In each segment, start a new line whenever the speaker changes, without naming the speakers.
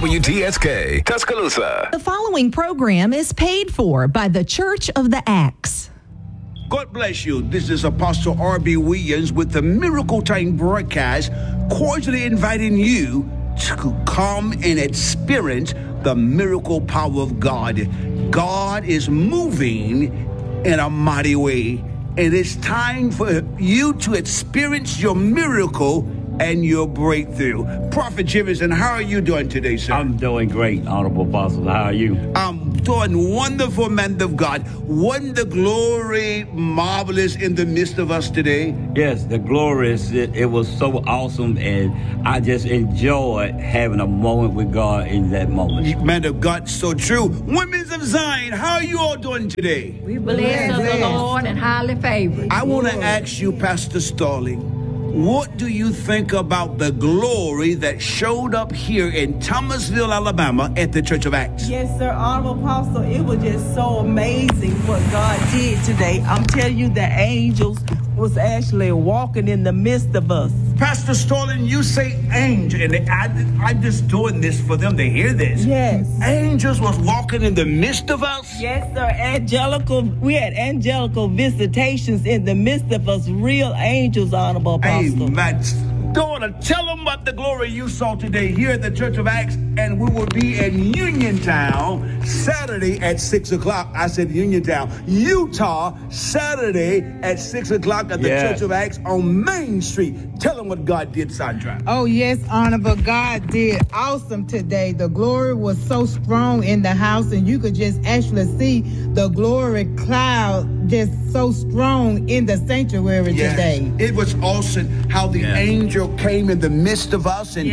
WTSK, Tuscaloosa.
The following program is paid for by the Church of the Axe.
God bless you. This is Apostle R.B. Williams with the Miracle Time broadcast, cordially inviting you to come and experience the miracle power of God. God is moving in a mighty way. It is time for you to experience your miracle and your breakthrough. Prophet Jefferson, how are you doing today, sir?
I'm doing great, Honorable Apostle. How are you?
I'm doing wonderful, man of God. Wasn't the glory marvelous in the midst of us today?
Yes, the glory, it was so awesome, and I just enjoyed having a moment with God in that moment.
Man of God, so true. Women of Zion, how are you all doing today?
We bless of the Lord and highly favored.
I want to ask you, Pastor Starling, what do you think about the glory that showed up here in Thomasville, Alabama at the Church of Acts?
Yes, sir, Honorable Apostle. It was just so amazing what God did today. I'm telling you, the angels was actually walking in the midst of us.
Pastor Starling, you say angel, and I'm just doing this for them to hear this.
Yes.
Angels was walking in the midst of us?
Yes, sir. We had angelical visitations in the midst of us. Real angels, Honorable Apostle.
Amen. Daughter, tell them about the glory you saw today here at the Church of Acts, and we will be in Uniontown Saturday at 6 o'clock. I said Uniontown, Utah, Saturday at 6 o'clock at the Church of Acts on Main Street. Tell them what God did, Sandra.
Oh, yes, Honorable. God did awesome today. The glory was so strong in the house, and you could just actually see the glory cloud just so strong in the sanctuary today.
It was awesome how the angel came in the midst of us and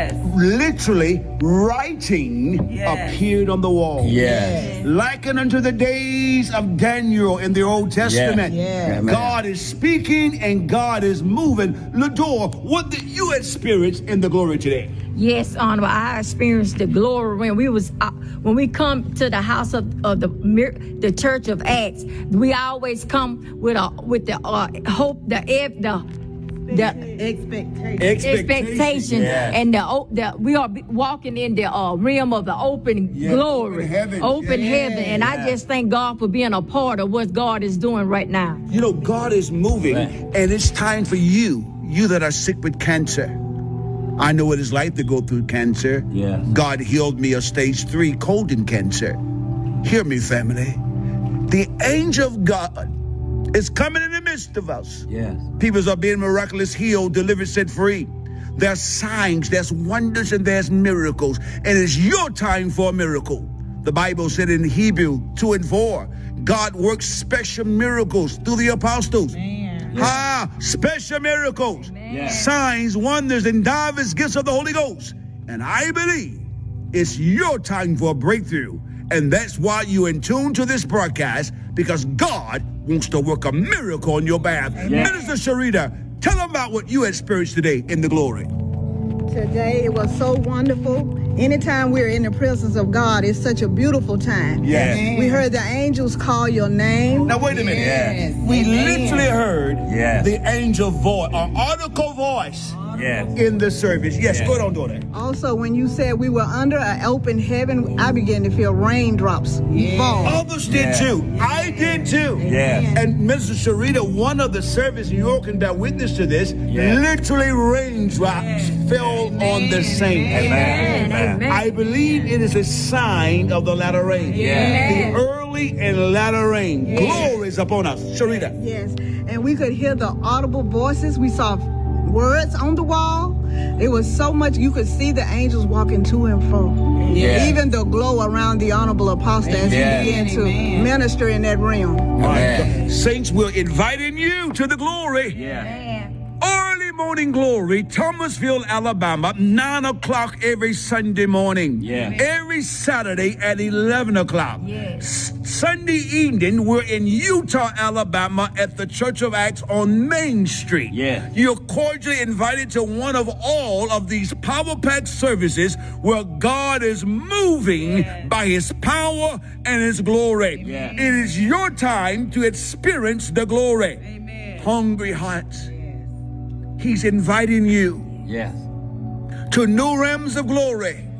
literally writing appeared on the wall. Likened unto the days of Daniel in the Old Testament. God is speaking and God is moving. Lador, what did you experience in the glory today?
Yes, Honorable. I experienced the glory when we come to the house of the Church of Acts. We always come with the hope, the expectation, and we are walking in the realm of the open glory, open heaven, and I just thank God for being a part of what God is doing right now.
You know, God is moving, and it's time for you that are sick with cancer. I know what it's like to go through cancer. God healed me of stage 3 colon cancer. Hear me, family. The angel of God is coming in the midst of us. People are being miraculously healed, delivered, set free. There's signs, there's wonders, and there's miracles. And it's your time for a miracle. The Bible said in Hebrew 2 and 4, God works special miracles through the apostles. Special miracles, signs, wonders, and diverse gifts of the Holy Ghost. And I believe it's your time for a breakthrough. And that's why you're in tune to this broadcast, because God wants to work a miracle on your behalf. Minister Sharita, tell them about what you experienced today in the glory.
Today, it was so wonderful. Anytime we're in the presence of God, it's such a beautiful time. We heard the angels call your name.
Now, wait a minute. We literally heard the angel voice, an audible voice in the service. Go on, daughter.
Also, when you said we were under an open heaven, I began to feel raindrops fall.
Others did too. I did too. And Mr. Sharita, one of the service, you all can bear witness to this, literally raindrops fell on the saints.
Amen.
I believe it is a sign of the latter rain. The early and latter rain. Glory is upon us. Sharita.
And we could hear the audible voices. We saw words on the wall. It was so much. You could see the angels walking to and fro. Even the glow around the Honorable Apostle as he began to minister in that realm.
Saints, we're inviting you to the glory. Early morning glory, Thomasville, Alabama, 9 o'clock every Sunday morning. Every Saturday at 11 o'clock. Sunday evening, we're in Utah, Alabama at the Church of Acts on Main Street. You're cordially invited to one of all of these power-packed services where God is moving by his power and his glory. It is your time to experience the glory. Hungry hearts. He's inviting you to new realms of glory.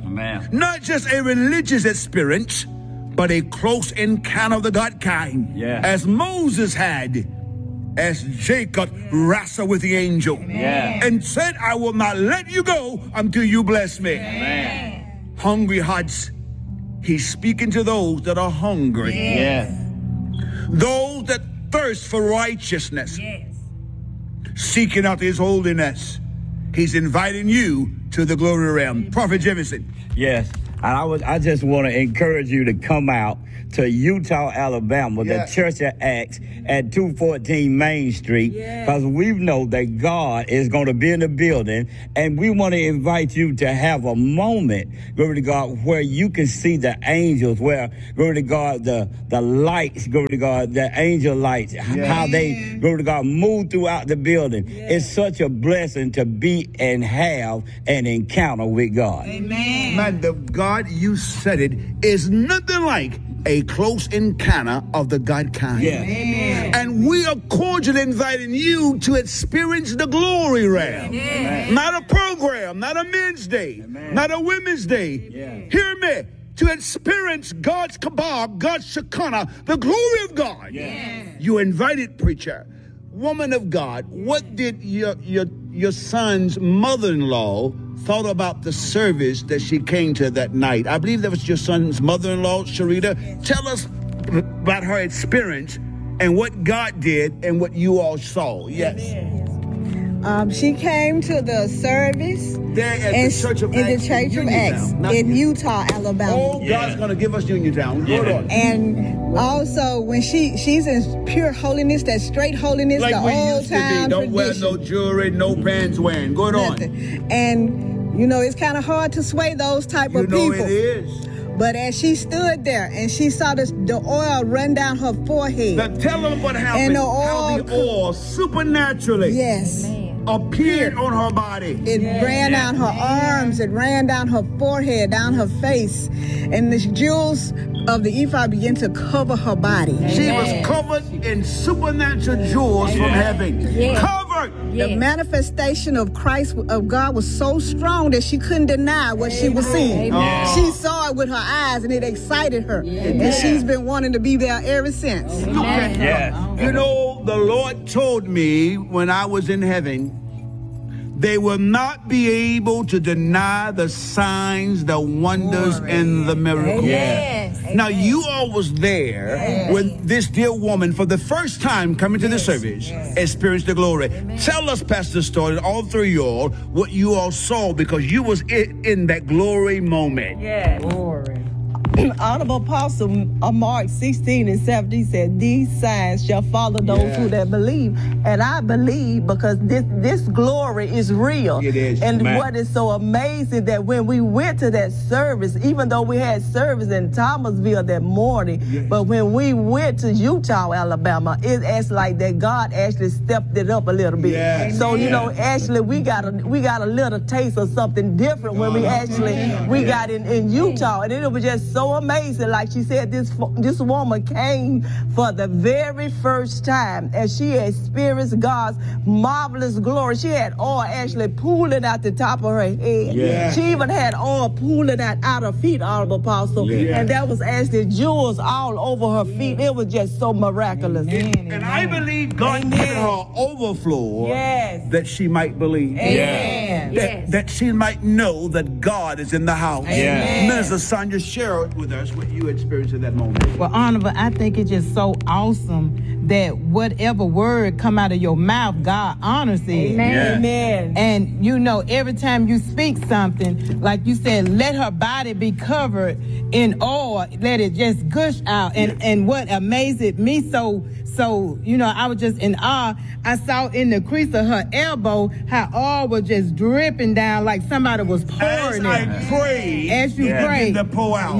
Amen.
Not just a religious experience, but a close encounter of the God kind.
Yeah.
As Moses had, as Jacob wrestled with the angel.
Yeah.
And said, I will not let you go until you bless me.
Amen.
Hungry hearts. He's speaking to those that are hungry.
Yes.
Those that thirst for righteousness. Seeking out his holiness. He's inviting you to the glory realm. Prophet Jefferson.
Yes. And I just want to encourage you to come out to Utah, Alabama, the Church of Acts at 214 Main Street, because we know that God is going to be in the building, and we want to invite you to have a moment, glory to God, where you can see the angels, where, glory to God, the lights, glory to God, the angel lights, how they, glory to God, move throughout the building. It's such a blessing to be and have an encounter with God.
Amen.
Man, the God, you said it, is nothing like a close encounter of the God kind.
Yeah.
Amen.
And we are cordially inviting you to experience the glory realm.
Amen.
Not a program, not a men's day, not a women's day. Hear me. To experience God's kabab, God's shekinah, the glory of God. You invited, preacher. Woman of God, what did your son's mother-in-law thought about the service that she came to that night? I believe that was your son's mother-in-law, Sharita. Tell us about her experience and what God did and what you all saw. Yes.
She came to the service
There at the Church of
in
Acts
the Church of
Uniontown,
Acts
not
in Utah, Alabama.
Oh, God's going to give us Uniontown. Hold on.
And also, when she's in pure holiness, that straight holiness,
Like
the
we
old
used to be.
time
Don't wear
tradition.
no jewelry, no pants wearing. Go on.
Nothing. And, you know, it's kind of hard to sway those type
You
of
know
people.
it is.
But as she stood there and she saw the oil run down her forehead.
Now tell them what happened.
And the
How
oil
the oil supernaturally appeared on her body.
It ran down her arms, it ran down her forehead, down her face. And the jewels of the ephod began to cover her body.
She was covered in supernatural jewels from heaven. Covered.
The manifestation of Christ, of God, was so strong that she couldn't deny what she was seeing. She saw it with her eyes and it excited her. And she's been wanting to be there ever since.
You know, the Lord told me when I was in heaven, they will not be able to deny the signs, the wonders, and the miracles. Now, you all was there when this dear woman, for the first time coming to the service, experienced the glory. Tell us, Pastor Story, all three of you all, what you all saw, because you was in that glory moment.
Glory. Honorable Apostle Mark 16:17 said, "These signs shall follow those who that believe." And I believe because this glory is real.
It is.
And
Man.
what is so amazing that when we went to that service, even though we had service in Thomasville that morning, but when we went to Utah, Alabama, it's like that God actually stepped it up a little bit. So you know, actually we got a little taste of something different when we got in Utah, and it was just so amazing. Like she said, this woman came for the very first time and she experienced God's marvelous glory. She had oil actually pooling out the top of her head. She even had oil pooling out her feet, Honorable Apostle. And that was actually jewels all over her feet. It was just so miraculous.
And I believe God gave her overflow that she might believe. That she might know that God is in the house. Minister Sonia, share with us what you experienced in that moment.
Well, Honorable, I think it's just so awesome that whatever word come out of your mouth, God honors it.
Amen.
And you know, every time you speak something, like you said, let her body be covered in oil, let it just gush out. And what amazed me so, you know, I was just in awe. I saw in the crease of her elbow how oil was just dripping down like somebody was pouring
As you prayed, the pour out.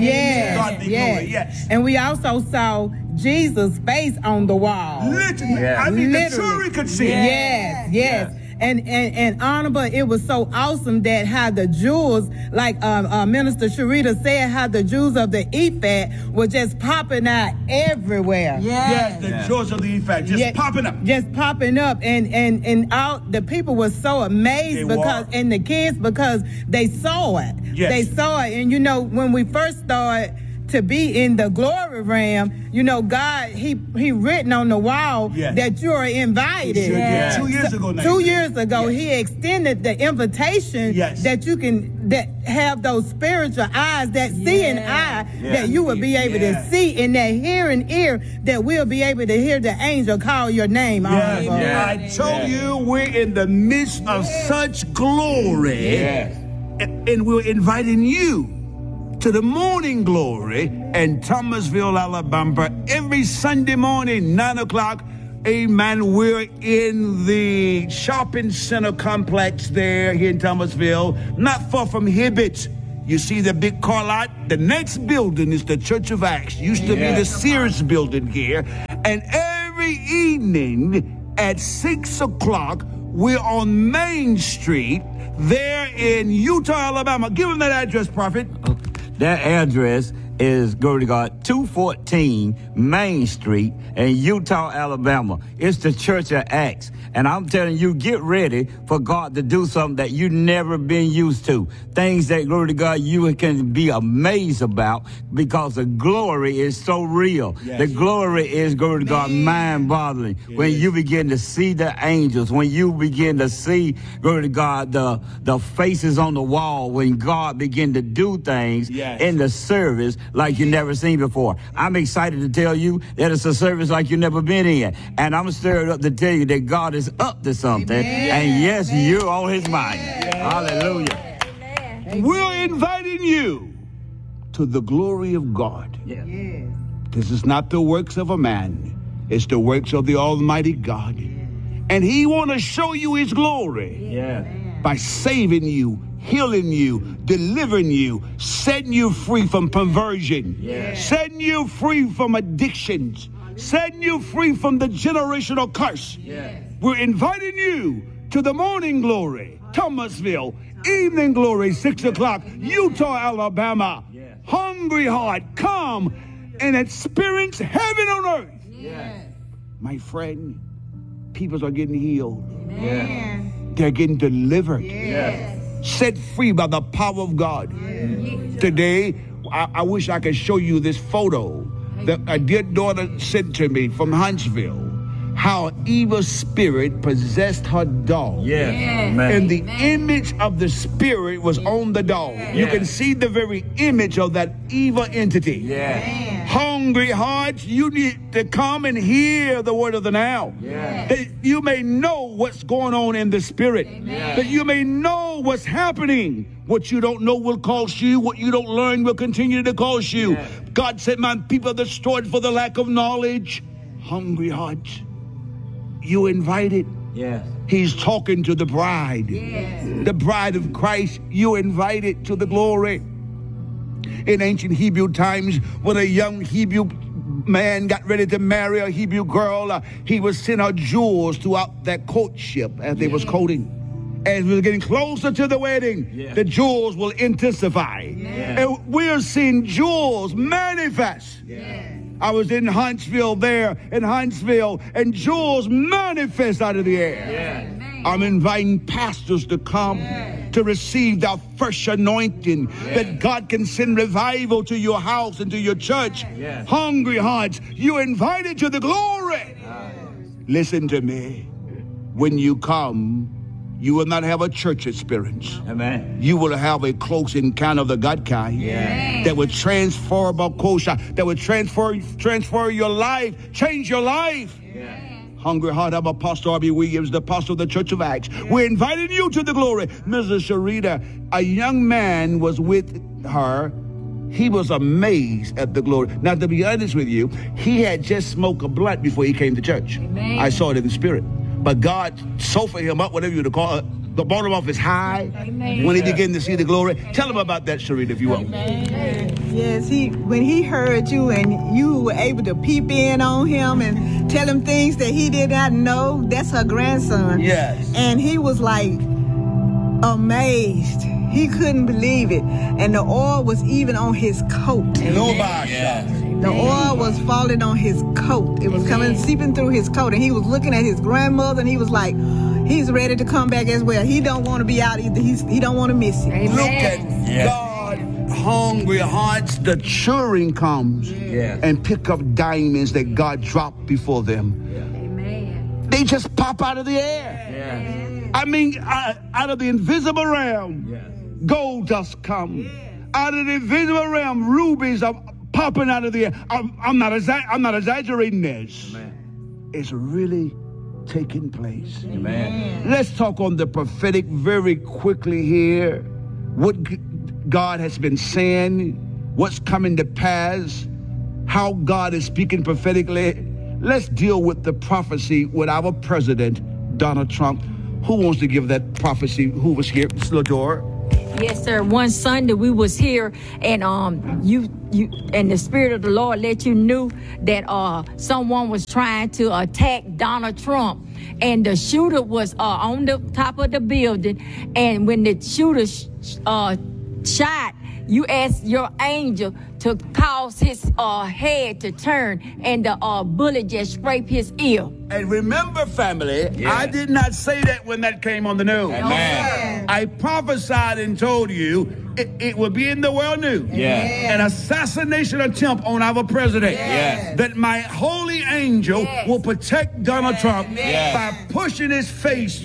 Yes. And we also saw Jesus' face on the wall.
Literally. I mean, the jury could see it.
Yes. And Honorable, it was so awesome that how the jewels, like Minister Sharita said, how the jewels of the EFAT were just popping out everywhere.
Yes, the jewels of the EFAT just popping up.
Just popping up. And all the people were so amazed and the kids, because they saw it.
Yes.
They saw it. And you know, when we first started to be in the glory realm, you know, God, he written on the wall that you are invited.
2 years ago now.
2 years ago, he extended the invitation that you can have those spiritual eyes, that seeing eye that you will be able to see, and that hearing ear that we'll be able to hear the angel call your name.
I told you we're in the midst of such glory, and we're inviting you to the morning glory in Thomasville, Alabama, every Sunday morning, 9 o'clock. Amen. We're in the shopping center complex there here in Thomasville, not far from Hibbett. You see the big car lot? The next building is the Church of Acts. Used to be the Sears building here. And every evening at 6 o'clock, we're on Main Street there in Utah, Alabama. Give them that address, Prophet.
That address is, glory to God, 214 Main Street in Utah, Alabama. It's the Church of Acts. And I'm telling you, get ready for God to do something that you've never been used to. Things that, glory to God, you can be amazed about, because the glory is so real. Yes. The glory is, glory to God, mind-boggling. When you begin to see the angels, when you begin to see, glory to God, the faces on the wall, when God begin to do things in the service like you never seen before. I'm excited to tell you that it's a service like you've never been in. And I'm stirred up to tell you that God is up to something. And yes, you're on his mind. Hallelujah.
We're inviting you to the glory of God. This is not the works of a man. It's the works of the Almighty God. And he want to show you his glory by saving you, healing you, delivering you, setting you free from perversion, setting you free from addictions, setting you free from the generational curse. We're inviting you to the morning glory, Thomasville, evening glory, 6 o'clock, Utah, Alabama. Hungry heart, come and experience heaven on earth. My friend, people are getting healed. They're getting delivered. Set free by the power of God. Today, I wish I could show you this photo that a dear daughter sent to me from Huntsville. How evil spirit possessed her doll. And the image of the spirit was on the doll. You can see the very image of that evil entity. Hungry hearts, you need to come and hear the word of the now. That you may know what's going on in the spirit. That you may know what's happening. What you don't know will cause you. What you don't learn will continue to cause you. God said, my people are destroyed for the lack of knowledge. Hungry hearts. You invited. He's talking to the bride. The bride of Christ. You invited to the glory. In ancient Hebrew times, when a young Hebrew man got ready to marry a Hebrew girl, he would send her jewels throughout that courtship as they was courting. As we were getting closer to the wedding, the jewels will intensify. And we're seeing jewels manifest. I was in Huntsville and jewels manifest out of the air. I'm inviting pastors to come to receive that fresh anointing that God can send revival to your house and to your church. Hungry hearts, you invited to the glory. Listen to me. When you come, you will not have a church experience. You will have a close encounter of the God kind that will transfer that will transfer your life, change your life. Hungry heart, I'm Apostle R.B. Williams, the pastor of the Church of Acts. We're inviting you to the glory. Mrs. Sharita, a young man was with her. He was amazed at the glory. Now, to be honest with you, he had just smoked a blunt before he came to church. I saw it in the spirit. But God sobered him up, whatever you would call it. the bottom of his high. Amen. When he began to see the glory. Tell him about that, Sharita, if you will.
Yes, when he heard you and you were able to peep in on him and tell him things that he did not know. That's her grandson.
Yes.
And he was like amazed. He couldn't believe it. And the oil was even on his coat.
Nobody.
The oil was falling on his coat. It was coming, seeping through his coat. And he was looking at his grandmother, and he was like, he's ready to come back as well. He don't want to be out either. He don't want to miss it.
Amen. Look at God, hungry hearts. The children comes and pick up diamonds that God dropped before them. Amen. They just pop out of the air. I mean, out of the invisible realm, gold dust come. Out of the invisible realm, rubies are popping out of the air. I'm not exaggerating this. Amen. It's really taking place. Amen. Let's talk on the prophetic very quickly here. What God has been saying, what's coming to pass, how God is speaking prophetically. Let's deal with the prophecy with our president, Donald Trump. Who wants to give that prophecy? Who was here? Slador?
Yes, sir. One Sunday we was here, and you and the Spirit of the Lord let you knew that someone was trying to attack Donald Trump, and the shooter was on the top of the building, and when the shooter shot, you asked your angel to cause his head to turn, and the bullet just scraped his ear.
And remember, family, I did not say that when that came on the news. Amen. I prophesied and told you it would be in the world news. An assassination attempt on our president. That my holy angel will protect Donald Trump by pushing his face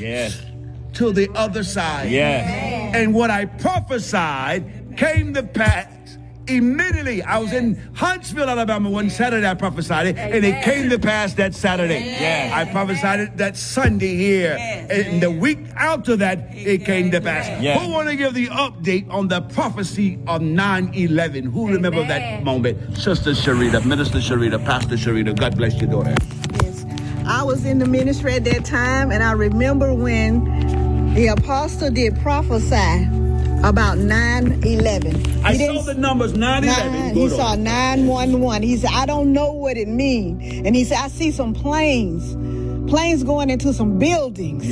to the other side. And what I prophesied came to pass. Immediately, I was in Huntsville, Alabama one Saturday. I prophesied it, and it came to pass that Saturday. I prophesied it that Sunday here, and the week after that, it came to pass. Who want to give the update on the prophecy of 9/11? Who remember that moment? Sister Sharita, Minister Sharita, Pastor Sharita. God bless your daughter.
Yes, I was in the ministry at that time, and I remember when the apostle did prophesy about 9/11.
I saw the numbers 9/11.
He saw 911. He said, I don't know what it means. And he said, I see some planes going into some buildings.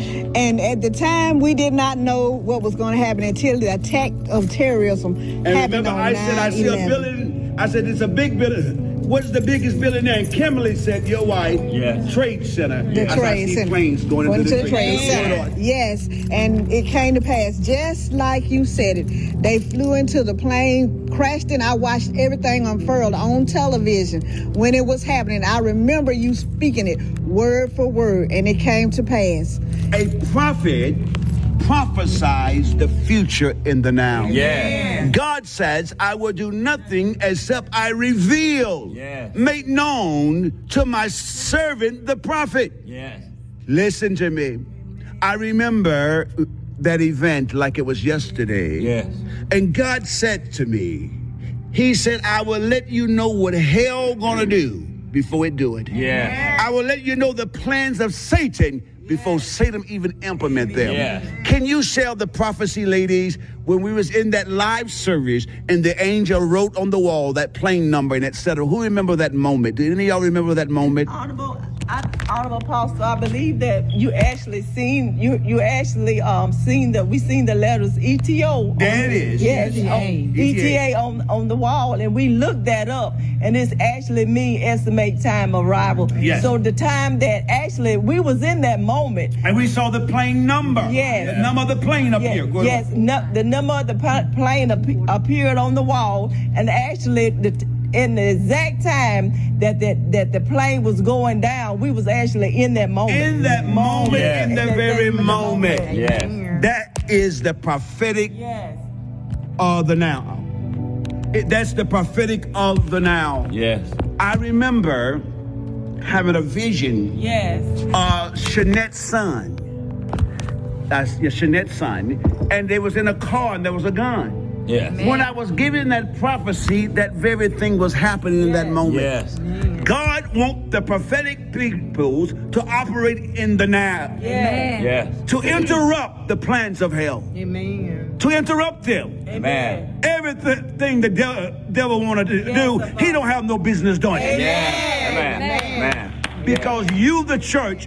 And at the time, we did not know what was going to happen until the attack of terrorism happened on 9/11.
I see a building. I said, it's a big building. What's the biggest building there? And Kimberly said, your wife, Trade Center.
The Trade Center.
Planes going into the
Trade Center. Yes, and it came to pass just like you said it. They flew into the plane, crashed in. I watched everything unfurled on television when it was happening. I remember you speaking it word for word, and it came to pass.
A prophet prophesies the future in the now. God says, I will do nothing except I reveal, make known to my servant, the prophet. Listen to me. I remember that event like it was yesterday. And God said to me, he said, I will let you know what hell gonna do before it do it. I will let you know the plans of Satan before Satan even implement them. Can you share the prophecy, ladies, when we was in that live service and the angel wrote on the wall that plane number and etc. Who remember that moment? Did any of y'all remember that moment?
Honorable Apostle, I believe that you actually seen we seen the letters ETO.
There it is.
Yes, ETA on the wall, and we looked that up, and it's actually mean estimate time arrival. So the time that actually we was in that moment,
and we saw the plane number. The number of the plane up here.
The number of the plane appeared on the wall, and actually in the exact time that the plane was going down, we was actually in that moment. In that moment,
in the very moment. That is the prophetic of the now. That's the prophetic of the now. I remember having a vision. Shanette's son. Shanette's son. And they was in a car and there was a gun.
Yes.
When I was given that prophecy, that very thing was happening in that moment.
Yes.
God wants the prophetic peoples to operate in the now.
Yes.
To interrupt the plans of hell.
Amen.
To interrupt them.
Amen.
Everything the devil wanted to do, he don't have no business doing it.
Amen. Amen.
Because you, the church,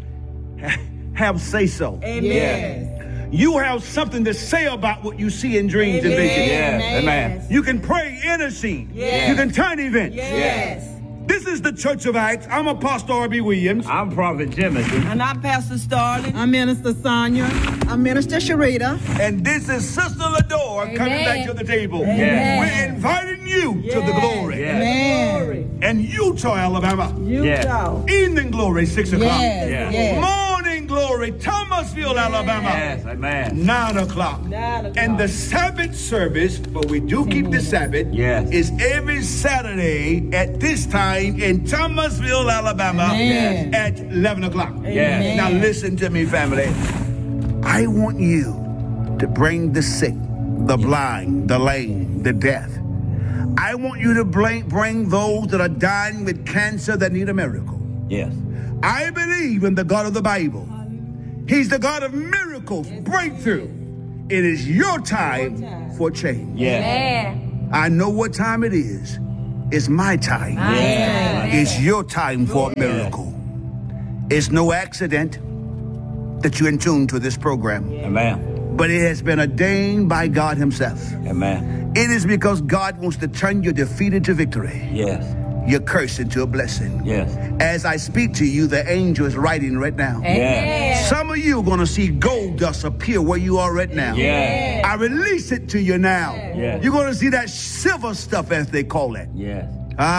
have say so.
Yes.
You have something to say about what you see in dreams and visions.
Yes. Amen.
You can pray, intercede.
Yes.
You can turn events.
Yes.
This is the Church of Acts. I'm Apostle R.B. Williams.
I'm Prophet Jimothy.
And I'm Pastor Starling.
I'm Minister Sonia.
I'm Minister Sharita.
And this is Sister Lador coming back to the table.
Yes.
We're inviting you to the glory.
Yes.
Amen.
And Utah, Alabama.
Utah.
Evening glory, 6 o'clock.
Yes. Yes.
Morning glory, Thomasville, Alabama.
Yes. Amen.
9 o'clock.
9 o'clock.
And the Sabbath service, but we do keep the Sabbath,
Yes.
is every Saturday at this time in Thomasville, Alabama
Amen.
at 11 o'clock.
Yes.
Now listen to me, family. I want you to bring the sick, the blind, the lame, the deaf. I want you to bring those that are dying with cancer that need a miracle.
Yes.
I believe in the God of the Bible. He's the God of miracles, breakthrough. It is your time for change.
Yes.
I know what time it is. It's my time.
Yes.
It's your time for a miracle. It's no accident that you're in tune to this program.
Amen.
But it has been ordained by God himself.
Amen.
It is because God wants to turn your defeat into victory.
Yes.
Your curse into a blessing.
Yes.
As I speak to you, the angel is writing right now.
Yes.
Some of you are going to see gold dust appear where you are right now.
Yes.
I release it to you now.
Yes.
You're going to see that silver stuff, as they call it.
Yes.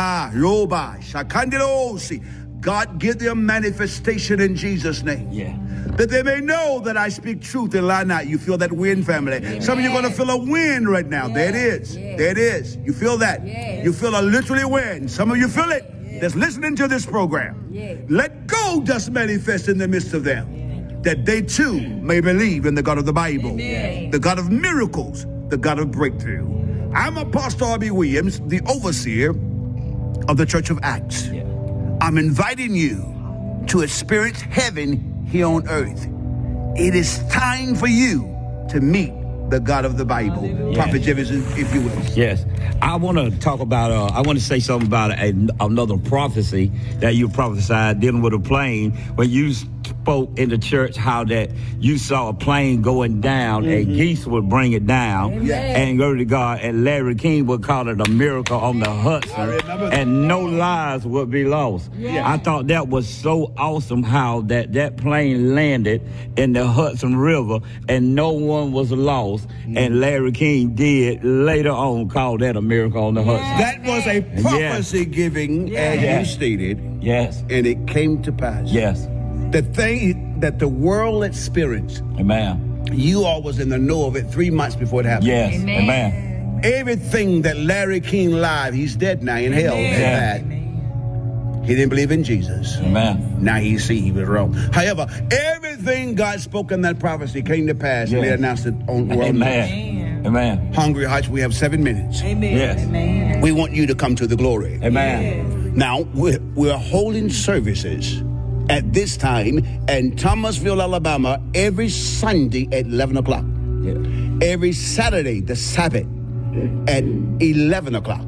Yoba, Shakandirosi. God, give them manifestation in Jesus' name.
Yeah.
That they may know that I speak truth and lie not. You feel that wind, family. Yeah. Some of you are going to feel a wind right now. Yeah. There it is. Yeah. There it is. You feel that? Yeah. You feel a literally wind. Some of you feel it. Yeah. That's listening to this program. Yeah. Let gold dust manifest in the midst of them. Yeah. That they too may believe in the God of the Bible. Amen. The God of miracles. The God of breakthrough. I'm Apostle R.B. Williams, the overseer of the Church of Acts. Yeah. I'm inviting you to experience heaven here on earth. It is time for you to meet the God of the Bible. Yes. Prophet Jefferson, if you will.
Yes. I want to talk about, I want to say something about another prophecy that you prophesied dealing with a plane when you spoke in the church how that you saw a plane going down and geese would bring it down. Amen. And glory to God, and Larry King would call it a miracle on the Hudson and no lives would be lost. Yeah. I thought that was so awesome how that plane landed in the Hudson River and no one was lost. And Larry King did later on call that a miracle on the Hudson.
That was a prophecy giving, as you stated.
Yes.
And it came to pass.
Yes.
The thing that the world experienced.
Amen.
You all was in the know of it 3 months before it happened.
Yes. Amen.
Everything that Larry King lied, he's dead now in hell.
Yeah.
He didn't believe in Jesus.
Amen.
Now he see he was wrong. However, everything God spoke in that prophecy came to pass, and they announced it on world news.
Amen.
Hungry Hearts, we have 7 minutes.
Amen.
Yes.
Amen.
We want you to come to the glory.
Amen.
Now, we're holding services at this time in Thomasville, Alabama, every Sunday at 11 o'clock.
Yeah.
Every Saturday, the Sabbath, at 11 o'clock.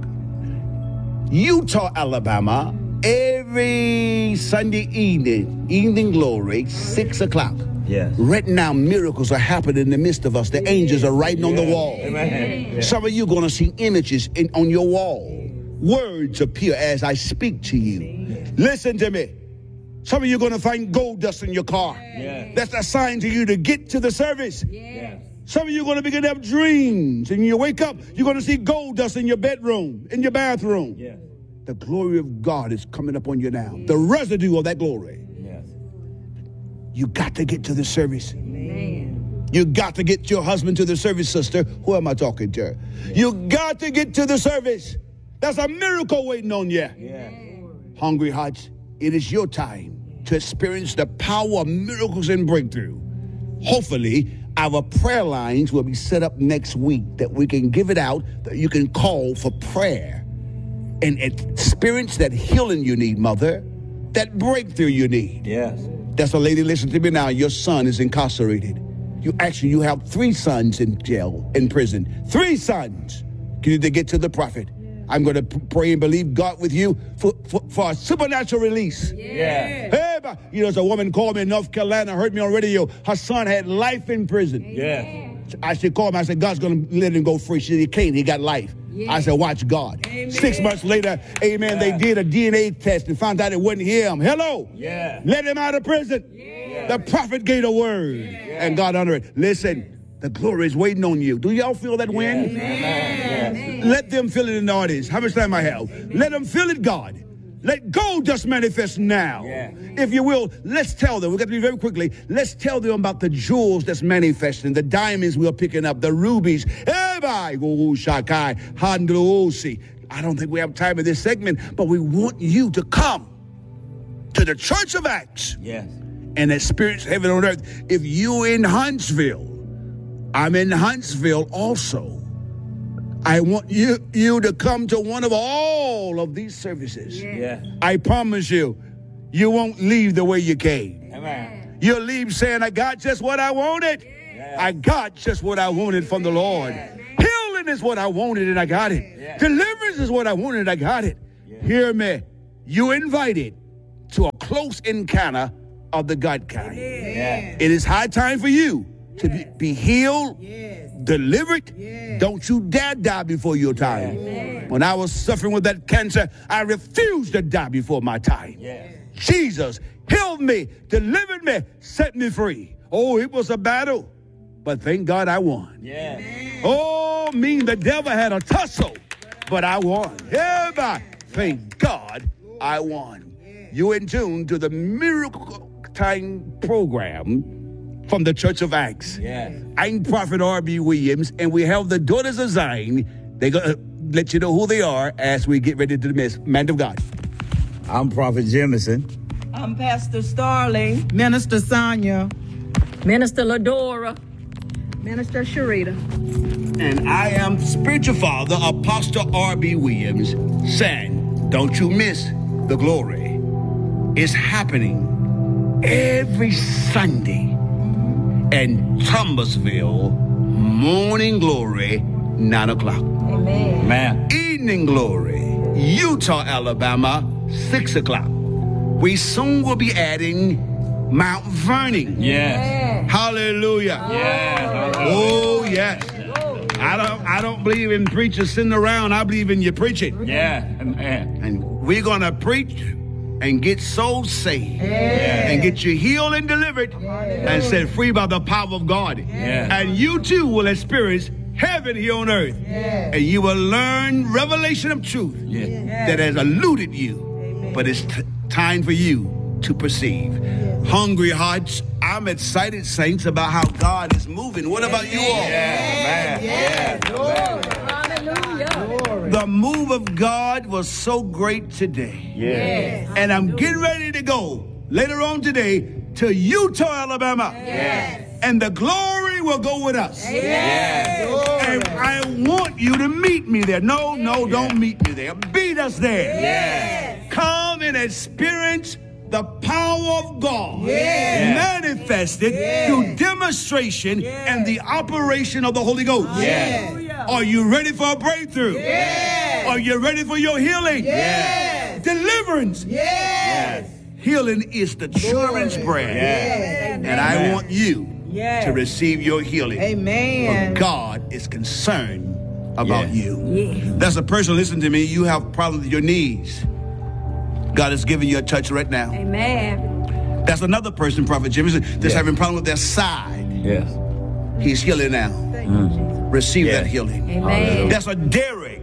Utah, Alabama, every Sunday evening glory, 6 o'clock.
Yes.
Right now, miracles are happening in the midst of us. The angels are writing on the wall.
Amen. Yeah.
Some of you are going to see images on your wall. Words appear as I speak to you. Listen to me. Some of you are going to find gold dust in your car.
Yes.
That's a sign to you to get to the service.
Yes.
Some of you are going to begin to have dreams. And you wake up, you're going to see gold dust in your bedroom, in your bathroom.
Yes.
The glory of God is coming upon you now. The residue of that glory.
Yes.
You got to get to the service.
Amen.
You got to get your husband to the service, sister. Who am I talking to? You got to get to the service. That's a miracle waiting on you.
Yes.
Hungry Hearts, it is your time to experience the power of miracles and breakthrough. Hopefully, our prayer lines will be set up next week that we can give it out, that you can call for prayer and experience that healing you need, mother, that breakthrough you need.
Yes.
That's a lady, listen to me now. Your son is incarcerated. You have 3 sons in jail, in prison. 3 sons. Can you get to the prophet? I'm going to pray and believe God with you for a supernatural release.
Yeah.
Hey, there's a woman called me in North Carolina, heard me on radio. Her son had life in prison.
Yeah.
I should call him. I said, God's going to let him go free. She said, he can't. He got life. Yeah. I said, watch God. Amen. 6 months later, amen, they did a DNA test and found out it wasn't him. Hello.
Yeah.
Let him out of prison. Yeah. The prophet gave a word, and God honored it. Listen. The glory is waiting on you. Do y'all feel that wind?
Amen.
Let them feel it in the audience. How much time I have? Let them feel it, God. Let go just manifest now. Yeah. If you will, let's tell them. We've got to be very quickly. Let's tell them about the jewels that's manifesting, the diamonds we're picking up, the rubies. I don't think we have time in this segment, but we want you to come to the Church of Acts.
Yes.
And experience heaven on earth. If you're in Huntsville, I'm in Huntsville also. I want you to come to one of all of these services.
Yeah.
I promise you, you won't leave the way you came.
Amen.
You'll leave saying, I got just what I wanted. Yeah. I got just what I wanted from the Lord. Yeah. Healing is what I wanted and I got it. Yeah. Deliverance is what I wanted and I got it. Yeah. Hear me. You invited to a close encounter of the God kind.
Yeah.
It is high time for you to be healed, delivered. Don't you dare die before your time. When I was suffering with that cancer, I refused to die before my time. Jesus healed me, delivered me, set me free. Oh, it was a battle, but thank God I won. Oh, the devil had a tussle, but I won. Thank God I won. You in tune to the Miracle Time program from the Church of Acts. I'm Prophet R.B. Williams, and we have the Daughters of Zion. They're going to let you know who they are as we get ready to dismiss. Man of God.
I'm Prophet Jemison.
I'm Pastor Starling.
Minister Sonia.
Minister Ladora.
Minister Sharita.
And I am spiritual father, Apostle R.B. Williams, saying, don't you miss the glory. It's happening every Sunday in Thomasville, morning glory, 9 o'clock.
Amen.
Evening glory, Utah, Alabama, 6 o'clock. We soon will be adding Mount Vernon. Hallelujah. Oh, yes. I don't believe in preachers sitting around. I believe in you preaching. And we're going to preach and get souls saved and get you healed and delivered and set free by the power of God. And you too will experience heaven here on earth. And you will learn revelation of truth that has eluded you. But it's time for you to perceive. Hungry hearts, I'm excited, saints, about how God is moving. What about you all? The move of God was so great today. And I'm getting ready to go later on today to Utah, Alabama. And the glory will go with us. And I want you to meet me there. No, don't meet me there. Beat us there. Come and experience the power of God manifested through demonstration and the operation of the Holy Ghost. Are you ready for a breakthrough? Are you ready for your healing? Deliverance. Healing is the children's bread. And I want you to receive your healing.
Amen.
For God is concerned about you. That's a person, listen to me, you have problems with your knees. God is giving you a touch right now.
Amen.
That's another person, Prophet Jemison, that's having problems with their side. He's healing now. Receive that healing.
Amen.
That's a Derek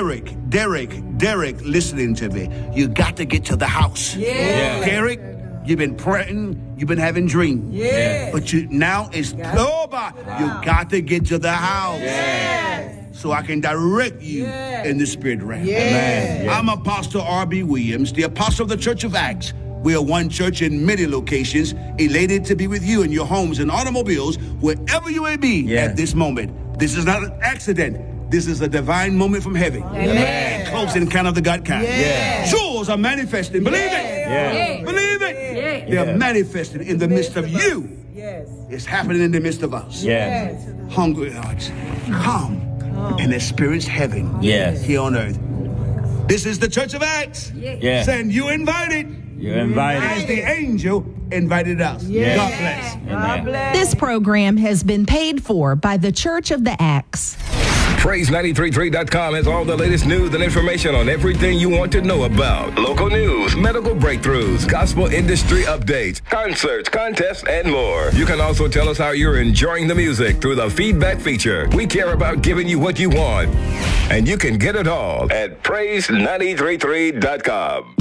listening to me. You got to get to the house. Derek, you've been praying, you've been having dreams. But now it's over. You got to get to the house. So I can direct you in the spirit realm. I'm Apostle R.B. Williams, the apostle of the Church of Acts, We are one church in many locations, elated to be with you in your homes and automobiles, wherever you may be at this moment. This is not an accident. This is a divine moment from heaven.
Amen.
Close encounter of the God kind.
Yes.
Jewels are manifesting. Believe it.
Yes.
Believe it.
Yes.
They're manifesting in the midst of you.
Yes.
It's happening in the midst of us.
Yes.
Hungry hearts, come and experience heaven here on earth. This is the Church of Acts.
Yes.
Saying you invited.
You're invited.
As the angel invited us. God bless.
God bless.
This program has been paid for by the Church of the Acts.
Praise933.com has all the latest news and information on everything you want to know about local news, medical breakthroughs, gospel industry updates, concerts, contests, and more. You can also tell us how you're enjoying the music through the feedback feature. We care about giving you what you want, and you can get it all at Praise933.com.